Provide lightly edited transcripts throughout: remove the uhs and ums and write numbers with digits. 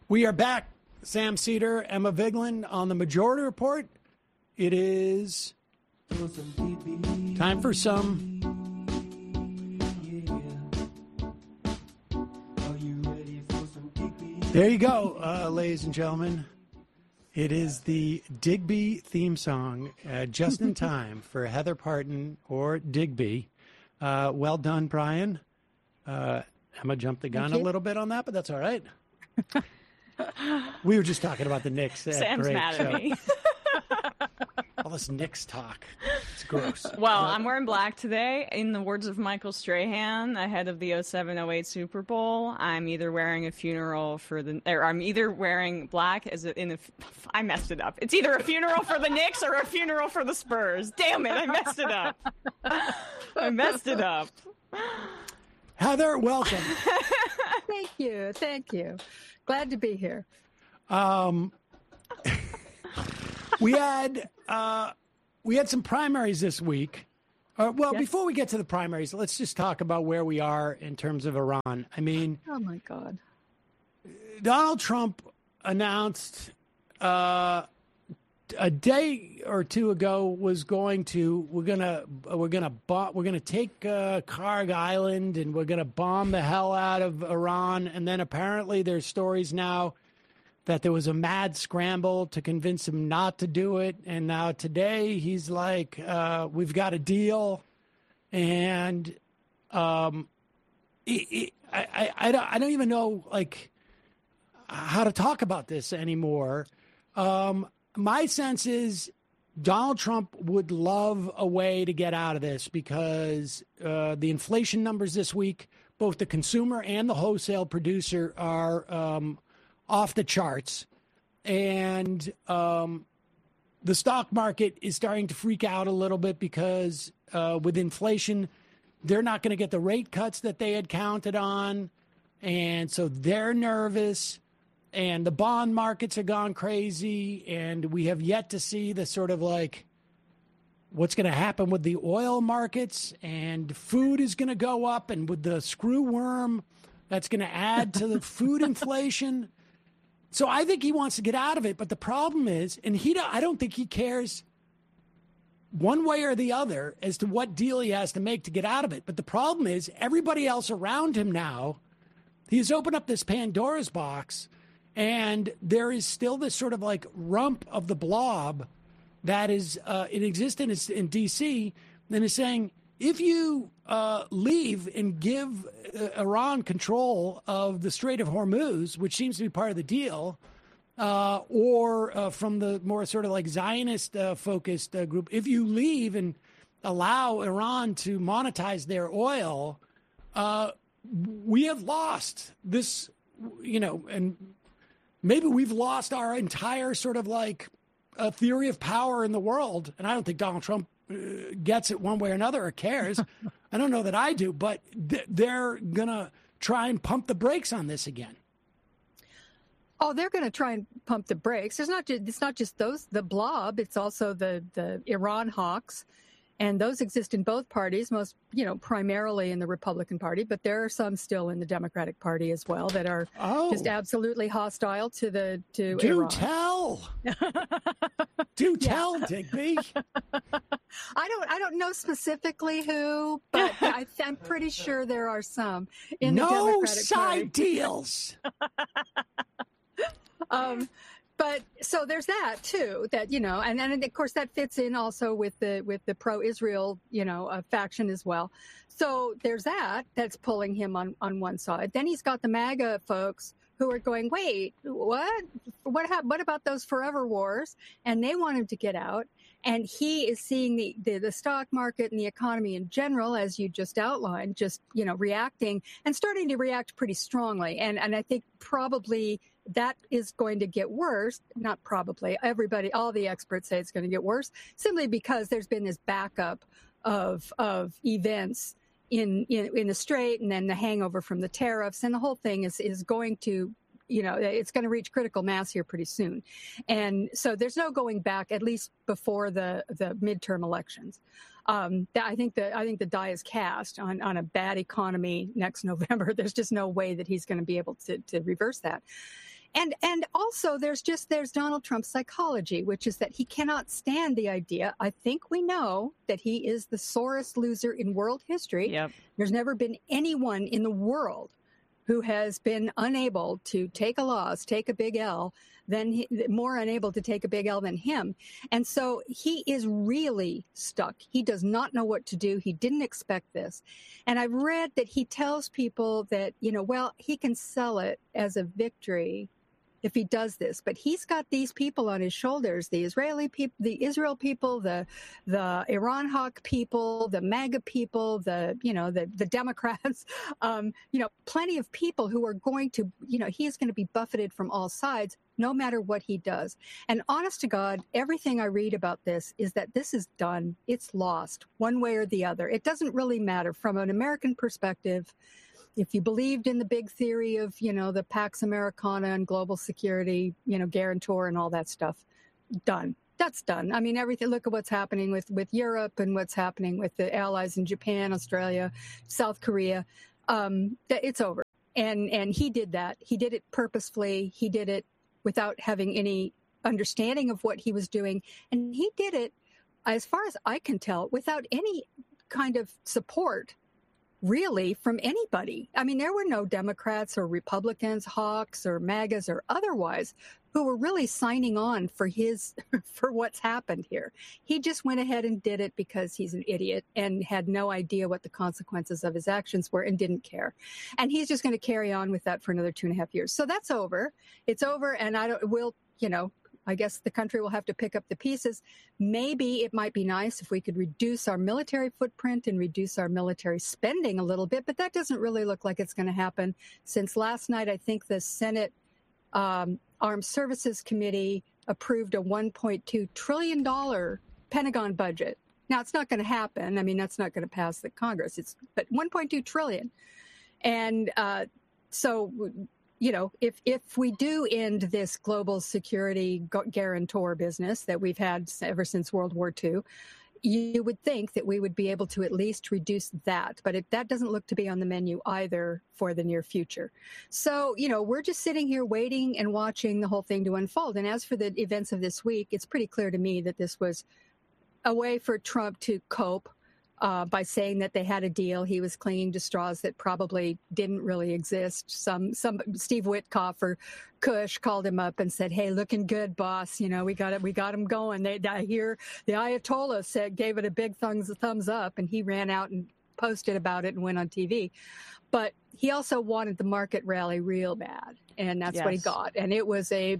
We are back. Sam Cedar, Emma Vigeland on the Majority Report. It is time for some. There you go, ladies and gentlemen. It is the Digby theme song, just in time for Heather Parton or Digby. Well done, Brian. Emma jumped the gun a little bit on that, but that's all right. We were just talking about the Knicks. Sam's mad at me. All this Knicks talk. It's gross. Well, I'm wearing black today. In the words of Michael Strahan, ahead of the 07-08 Super Bowl, I'm either wearing I'm either wearing black I messed it up. It's either a funeral for the Knicks or a funeral for the Spurs. Damn it, I messed it up. I messed it up. Heather, welcome. Thank you. Glad to be here. We had some primaries this week. Yes. Before we get to the primaries, let's just talk about where we are in terms of Iran. I mean, oh my God, Donald Trump announced a day or two ago we're gonna take Karg Island and we're gonna bomb the hell out of Iran, and then apparently there's stories now that there was a mad scramble to convince him not to do it, and now today he's like, we've got a deal, and I don't even know like how to talk about this anymore. My sense is Donald Trump would love a way to get out of this because the inflation numbers this week, both the consumer and the wholesale producer, are off the charts. And the stock market is starting to freak out a little bit because with inflation, they're not going to get the rate cuts that they had counted on. And so they're nervous. And the bond markets have gone crazy, and we have yet to see the sort of like what's going to happen with the oil markets, and food is going to go up, and with the screw worm, that's going to add to the food inflation. So I think he wants to get out of it, but the problem is, and I don't think he cares one way or the other as to what deal he has to make to get out of it. But the problem is everybody else around him now, he's opened up this Pandora's box. And there is still this sort of like rump of the blob that is in existence in D.C. and is saying, if you leave and give Iran control of the Strait of Hormuz, which seems to be part of the deal, or from the more sort of like Zionist-focused group, if you leave and allow Iran to monetize their oil, we have lost this, and maybe we've lost our entire sort of like theory of power in the world. And I don't think Donald Trump gets it one way or another or cares. I don't know that I do, but they're going to try and pump the brakes on this again. Oh, they're going to try and pump the brakes. It's not just the blob. It's also the Iran hawks. And those exist in both parties, primarily in the Republican Party, but there are some still in the Democratic Party as well that are just absolutely hostile to Iran. Do tell, Digby. I don't know specifically who, but I'm pretty sure there are some in the Democratic Party. No side deals. But so there's that too, that, and of course that fits in also with the pro-Israel, faction as well. So there's that's pulling him on one side. Then he's got the MAGA folks who are going, wait, what about those forever wars? And they want him to get out. And he is seeing the stock market and the economy in general, as you just outlined, just, reacting and starting to react pretty strongly. And I think probably that is going to get worse. Not probably. All the experts say it's going to get worse, simply because there's been this backup of events in the Strait, and then the hangover from the tariffs, and the whole thing is going to, it's going to reach critical mass here pretty soon. And so there's no going back, at least before the midterm elections. I think the die is cast on a bad economy next November. There's just no way that he's going to be able to reverse that. And also there's Donald Trump's psychology, which is that he cannot stand the idea. I think we know that he is the sorest loser in world history. Yep. There's never been anyone in the world who has been unable to take a loss, take a big L, more unable to take a big L than him. And so he is really stuck. He does not know what to do. He didn't expect this. And I've read that he tells people that, well, he can sell it as a victory if he does this, but he's got these people on his shoulders, the Israeli people, the Israel people, the Iran hawk people, the MAGA people, the Democrats, plenty of people who are going to, he is going to be buffeted from all sides, no matter what he does. And honest to God, everything I read about this is that this is done. It's lost one way or the other. It doesn't really matter from an American perspective. If you believed in the big theory of, the Pax Americana and global security, guarantor and all that stuff, done. That's done. I mean, everything, look at what's happening with Europe and what's happening with the allies in Japan, Australia, South Korea. It's over. And he did that. He did it purposefully. He did it without having any understanding of what he was doing. And he did it, as far as I can tell, without any kind of support really from anybody. I mean, there were no Democrats or Republicans, hawks or MAGAs or otherwise who were really signing on for what's happened here. He just went ahead and did it because he's an idiot and had no idea what the consequences of his actions were and didn't care. And he's just going to carry on with that for another 2.5 years. So that's over. It's over. And I guess the country will have to pick up the pieces. Maybe it might be nice if we could reduce our military footprint and reduce our military spending a little bit, but that doesn't really look like it's going to happen. Since last night, I think the Senate Armed Services Committee approved a $1.2 trillion Pentagon budget. Now, it's not going to happen. I mean, that's not going to pass the Congress. But $1.2 trillion. And so if we do end this global security guarantor business that we've had ever since World War II, you would think that we would be able to at least reduce that. But that doesn't look to be on the menu either for the near future. So, we're just sitting here waiting and watching the whole thing to unfold. And as for the events of this week, it's pretty clear to me that this was a way for Trump to cope by saying that they had a deal. He was clinging to straws that probably didn't really exist. Some Steve Witkoff or Kush called him up and said, "Hey, looking good, boss. We got him going." I hear the Ayatollah gave it a big thumbs up, and he ran out and posted about it and went on TV. But he also wanted the market rally real bad, and that's what he got. And it was a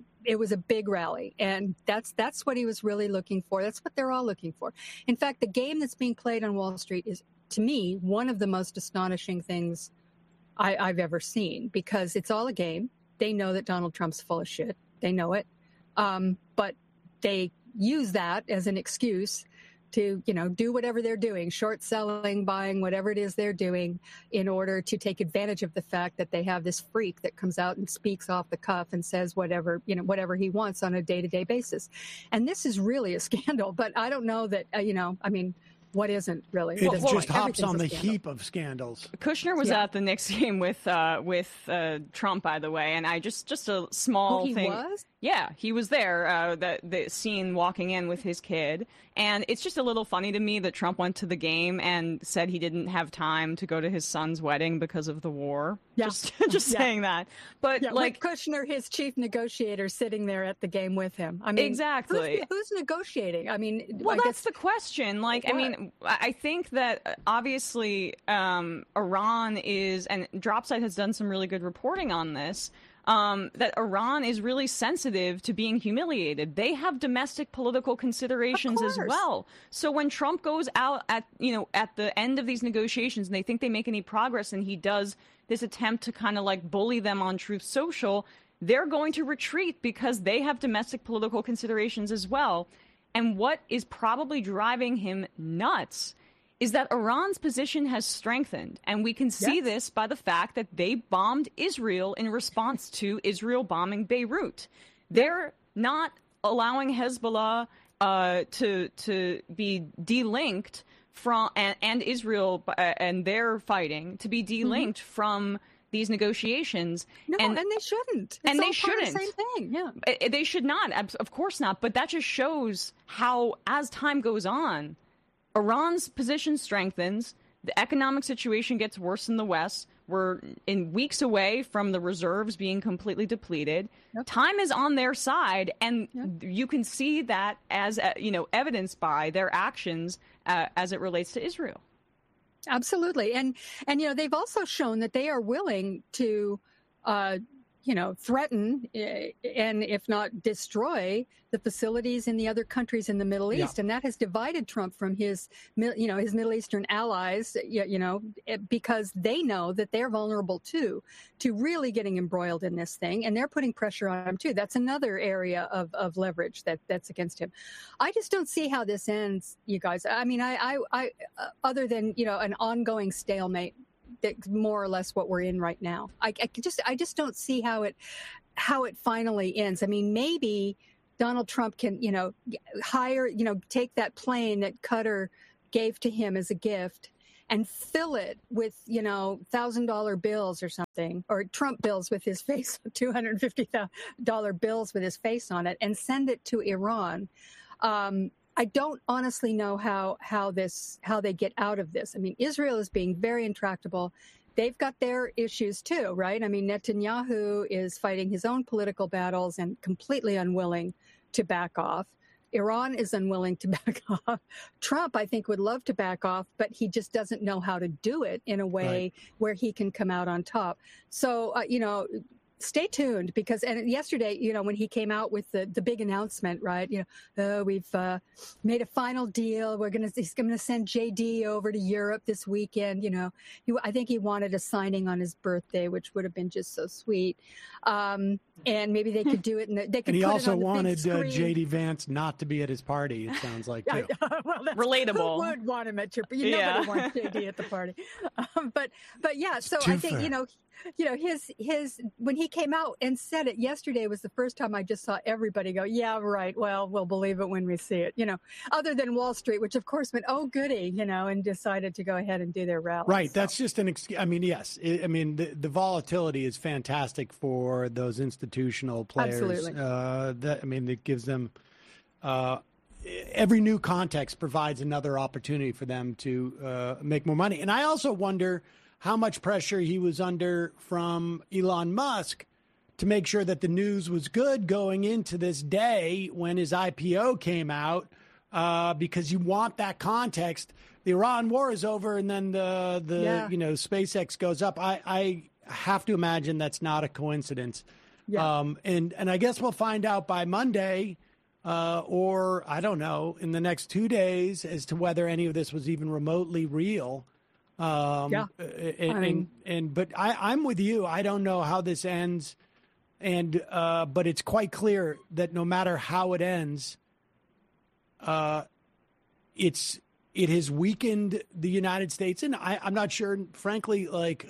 big rally, and that's what he was really looking for. That's what they're all looking for. In fact, the game that's being played on Wall Street is, to me, one of the most astonishing things I've ever seen, because it's all a game. They know that Donald Trump's full of shit. They know it. But they use that as an excuse to, do whatever they're doing, short selling, buying, whatever it is they're doing, in order to take advantage of the fact that they have this freak that comes out and speaks off the cuff and says whatever he wants on a day-to-day basis. And this is really a scandal, but I don't know that, what isn't really? It just hops on the heap of scandals. Kushner was at the Knicks game with Trump, by the way, and just a small thing. He was? Yeah, he was there. The scene walking in with his kid, and it's just a little funny to me that Trump went to the game and said he didn't have time to go to his son's wedding because of the war. Yeah. Just saying that. But with Kushner, his chief negotiator, sitting there at the game with him. I mean, exactly. Who's negotiating? I mean, well, that's the question. I think that obviously Iran is, and Dropsite has done some really good reporting on this. That Iran is really sensitive to being humiliated. They have domestic political considerations as well. So when Trump goes out at the end of these negotiations and they think they make any progress, and he does this attempt to kind of bully them on Truth Social, they're going to retreat because they have domestic political considerations as well. And what is probably driving him nuts is that Iran's position has strengthened. And we can see this by the fact that they bombed Israel in response to Israel bombing Beirut. They're not allowing Hezbollah to be delinked from, and Israel and their fighting to be delinked from these negotiations. No, and they shouldn't. It's they all shouldn't. Part of the same thing. Yeah, they should not. Of course not. But that just shows how, as time goes on, Iran's position strengthens. The economic situation gets worse in the West. We're in weeks away from the reserves being completely depleted. Yep. Time is on their side, and you can see that as evidenced by their actions as it relates to Israel. Absolutely, and they've also shown that they are willing to threaten and if not destroy the facilities in the other countries in the Middle East. And that has divided Trump from his Middle Eastern allies, because they know that they're vulnerable to really getting embroiled in this thing. And they're putting pressure on him too. That's another area of leverage that's against him. I just don't see how this ends, you guys. I mean, I other than, an ongoing stalemate, that's more or less what we're in right now. I just don't see how it finally ends. I mean, maybe Donald Trump can, take that plane that Qatar gave to him as a gift and fill it with, $1,000 bills or something, or Trump bills with his face, $250 bills with his face on it, and send it to Iran. I don't honestly know how they get out of this. I mean, Israel is being very intractable. They've got their issues too, right? I mean, Netanyahu is fighting his own political battles and completely unwilling to back off. Iran is unwilling to back off. Trump, I think, would love to back off, but he just doesn't know how to do it in a way where he can come out on top. So, stay tuned, because yesterday, when he came out with the big announcement, right? We've made a final deal. He's going to send JD over to Europe this weekend. I think he wanted a signing on his birthday, which would have been just so sweet. And maybe they could do it. And he also wanted JD Vance not to be at his party. It sounds like too. Well, relatable. Who would want him at your? Nobody wants JD at the party. But yeah. So I think his when he came out and said it yesterday was the first time I just saw everybody go, yeah, right. Well, we'll believe it when we see it. Other than Wall Street, which of course went, oh goody, and decided to go ahead and do their rally. Right. So. That's just an excuse. I mean, yes. The volatility is fantastic for those institutional players. Absolutely. It gives them every new context provides another opportunity for them to make more money. And I also wonder how much pressure he was under from Elon Musk to make sure that the news was good going into this day when his IPO came out, because you want that context. The Iran war is over, and then the SpaceX goes up. I have to imagine that's not a coincidence. Yeah. And I guess we'll find out by Monday, or I don't know, in the next 2 days, as to whether any of this was even remotely real. But I'm with you. I don't know how this ends, but it's quite clear that no matter how it ends, it has weakened the United States, and I'm not sure. Frankly,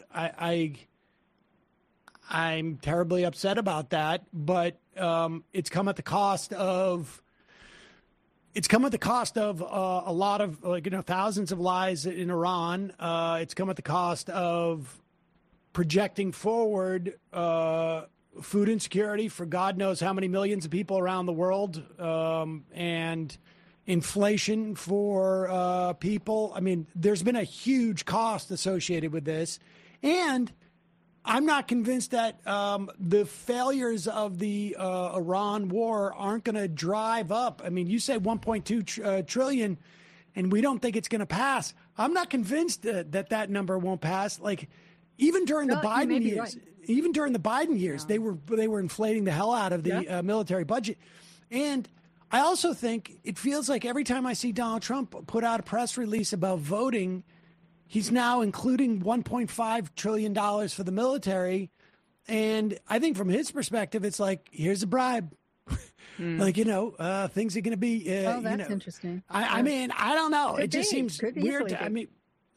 I'm terribly upset about that. But it's come at the cost of. It's come at the cost of a lot of, thousands of lives in Iran. It's come at the cost of projecting forward food insecurity for God knows how many millions of people around the world, and inflation for people. I mean, there's been a huge cost associated with this. And I'm not convinced that the failures of the Iran war aren't going to drive up. I mean, you say 1.2 trillion, and we don't think it's going to pass. I'm not convinced that number won't pass. Like, even during the Biden years, they were inflating the hell out of the military budget. And I also think it feels like every time I see Donald Trump put out a press release about voting, he's now including $1.5 trillion for the military. And I think from his perspective, it's like, here's a bribe. Things are going to be. That's interesting. I mean, I don't know. It just seems weird. I mean,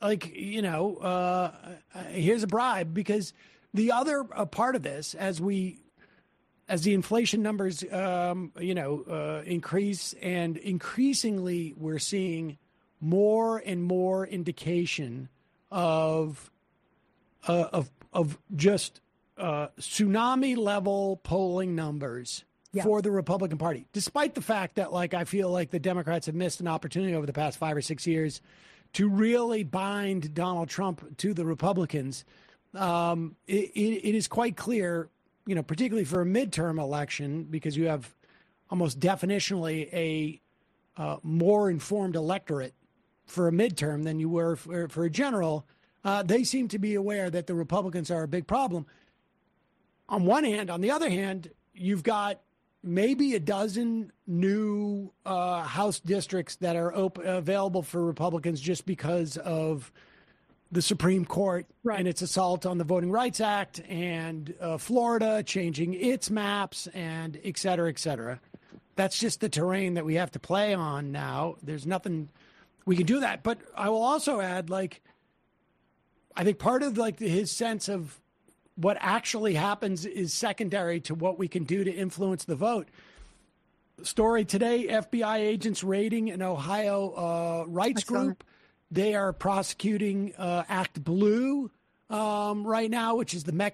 here's a bribe, because the other part of this, as the inflation numbers, increase, and increasingly we're seeing more and more indication of of just tsunami level polling numbers for the Republican Party, despite the fact that, like, I feel like the Democrats have missed an opportunity over the past 5 or 6 years to really bind Donald Trump to the Republicans. It is quite clear, you know, particularly for a midterm election, because you have almost definitionally a more informed electorate for a midterm than you were for a general. They seem to be aware that the Republicans are a big problem. On one hand, on the other hand, you've got maybe a dozen new House districts that are available for Republicans just because of the Supreme Court and its assault on the Voting Rights Act, and Florida changing its maps, and et cetera, et cetera. That's just the terrain that we have to play on now. There's nothing we can do that. But I will also add, like, I think part of, like, his sense of what actually happens is secondary to what we can do to influence the vote. Story today, FBI agents raiding an Ohio rights group. They are prosecuting Act Blue right now, which is the mechanism